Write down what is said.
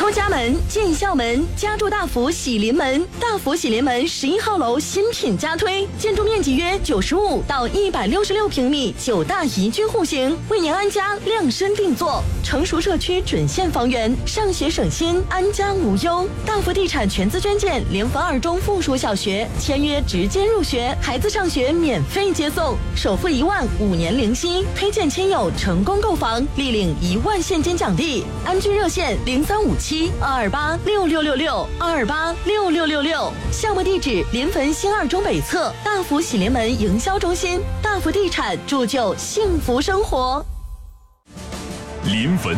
出家门进校门，家住大福喜临门。大福喜临门11号楼新品加推，建筑面积约95到166平米，9大宜居户型，为您安家量身定做。成熟社区准现房源，上学省心，安家无忧。大福地产全资捐建联合2中附属小学，签约直接入学，孩子上学免费接送，首付1万，5年零息。推荐亲友成功购房，立领1万现金奖励。安居热线0357-228-6666，228-6666。项目地址临汾新2中北侧，大福喜临门营销中心。大福地产铸就幸福生活。 临汾